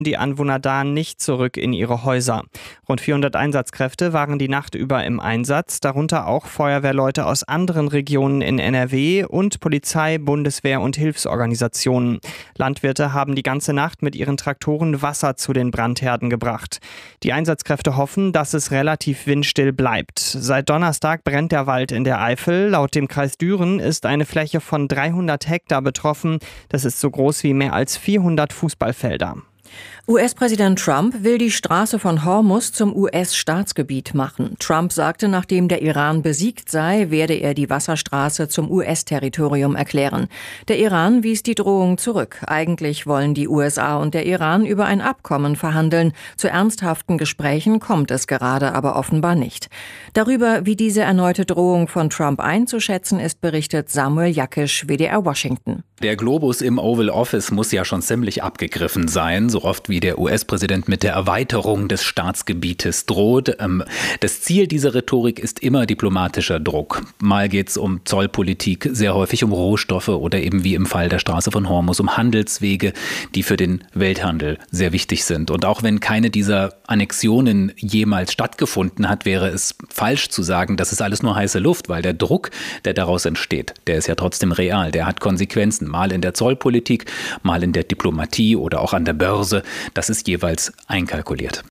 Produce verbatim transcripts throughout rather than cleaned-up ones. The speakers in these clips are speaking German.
die Anwohner da nicht zurück in ihre Häuser. Rund vierhundert Einsatzkräfte waren die Nacht über im Einsatz, darunter auch Feuerwehrleute aus anderen Regionen in N R W und Polizei, Bundeswehr und Hilfsorganisationen. Landwirte haben die ganze Nacht mit ihren Traktoren Wasser zu den Brandherden gebracht. Die Einsatzkräfte hoffen, dass es relativ windstill bleibt. Seit Donnerstag brennt der Wald in der Eifel. Laut dem Kreis Düren ist eine Fläche von dreihundert Hektar betroffen. Das ist so groß wie mehr als vierhundert Fußballfelder. U S-Präsident Trump will die Straße von Hormuz zum U S-Staatsgebiet machen. Trump sagte, nachdem der Iran besiegt sei, werde er die Wasserstraße zum U S-Territorium erklären. Der Iran wies die Drohung zurück. Eigentlich wollen die U S A und der Iran über ein Abkommen verhandeln. Zu ernsthaften Gesprächen kommt es gerade aber offenbar nicht. Darüber, wie diese erneute Drohung von Trump einzuschätzen ist, berichtet Samuel Jackisch, W D R Washington. Der Globus im Oval Office muss ja schon ziemlich abgegriffen sein, so oft wie der U S-Präsident mit der Erweiterung des Staatsgebietes droht. Das Ziel dieser Rhetorik ist immer diplomatischer Druck. Mal geht es um Zollpolitik, sehr häufig um Rohstoffe oder eben wie im Fall der Straße von Hormuz um Handelswege, die für den Welthandel sehr wichtig sind. Und auch wenn keine dieser Annexionen jemals stattgefunden hat, wäre es falsch zu sagen, das ist alles nur heiße Luft, weil der Druck, der daraus entsteht, der ist ja trotzdem real, der hat Konsequenzen. Mal in der Zollpolitik, mal in der Diplomatie oder auch an der Börse. Das ist jeweils einkalkuliert.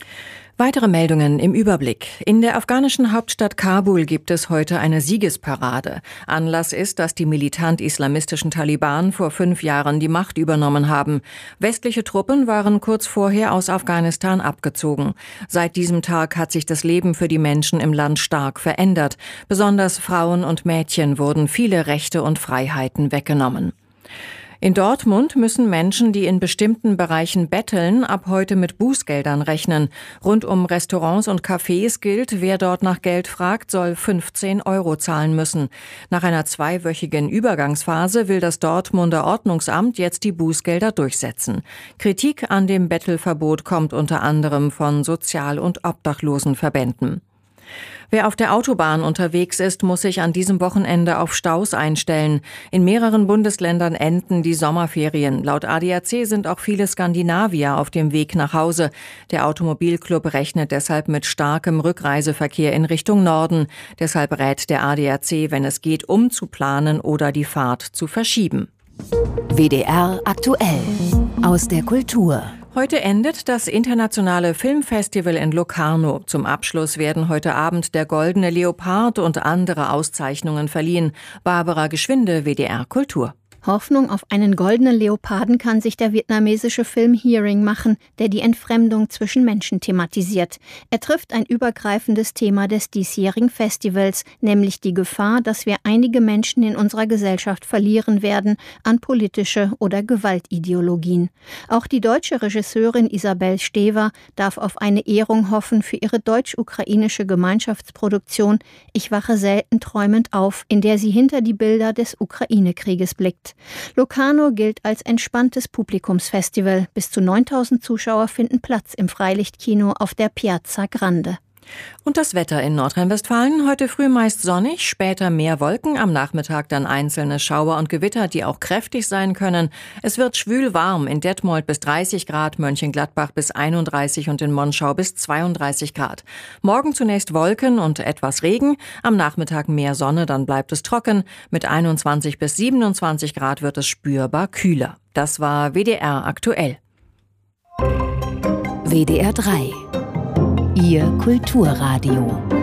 Weitere Meldungen im Überblick. In der afghanischen Hauptstadt Kabul gibt es heute eine Siegesparade. Anlass ist, dass die militant-islamistischen Taliban vor fünf Jahren die Macht übernommen haben. Westliche Truppen waren kurz vorher aus Afghanistan abgezogen. Seit diesem Tag hat sich das Leben für die Menschen im Land stark verändert. Besonders Frauen und Mädchen wurden viele Rechte und Freiheiten weggenommen. In Dortmund müssen Menschen, die in bestimmten Bereichen betteln, ab heute mit Bußgeldern rechnen. Rund um Restaurants und Cafés gilt, wer dort nach Geld fragt, soll fünfzehn Euro zahlen müssen. Nach einer zweiwöchigen Übergangsphase will das Dortmunder Ordnungsamt jetzt die Bußgelder durchsetzen. Kritik an dem Bettelverbot kommt unter anderem von Sozial- und Obdachlosenverbänden. Wer auf der Autobahn unterwegs ist, muss sich an diesem Wochenende auf Staus einstellen. In mehreren Bundesländern enden die Sommerferien. Laut A D A C sind auch viele Skandinavier auf dem Weg nach Hause. Der Automobilclub rechnet deshalb mit starkem Rückreiseverkehr in Richtung Norden. Deshalb rät der A D A C, wenn es geht, umzuplanen oder die Fahrt zu verschieben. W D R aktuell aus der Kultur. Heute endet das internationale Filmfestival in Locarno. Zum Abschluss werden heute Abend der Goldene Leopard und andere Auszeichnungen verliehen. Barbara Geschwinde, W D R Kultur. Hoffnung auf einen goldenen Leoparden kann sich der vietnamesische Film Hearing machen, der die Entfremdung zwischen Menschen thematisiert. Er trifft ein übergreifendes Thema des diesjährigen Festivals, nämlich die Gefahr, dass wir einige Menschen in unserer Gesellschaft verlieren werden an politische oder Gewaltideologien. Auch die deutsche Regisseurin Isabel Stever darf auf eine Ehrung hoffen für ihre deutsch-ukrainische Gemeinschaftsproduktion Ich wache selten träumend auf, in der sie hinter die Bilder des Ukraine-Krieges blickt. Locarno gilt als entspanntes Publikumsfestival. Bis zu neuntausend Zuschauer finden Platz im Freilichtkino auf der Piazza Grande. Und das Wetter in Nordrhein-Westfalen: heute früh meist sonnig, später mehr Wolken, am Nachmittag dann einzelne Schauer und Gewitter, die auch kräftig sein können. Es wird schwül warm, in Detmold bis dreißig Grad, Mönchengladbach bis einunddreißig und in Monschau bis zweiunddreißig Grad. Morgen zunächst Wolken und etwas Regen, am Nachmittag mehr Sonne, dann bleibt es trocken. Mit einundzwanzig bis siebenundzwanzig Grad wird es spürbar kühler. Das war W D R aktuell. W D R drei. Ihr Kulturradio.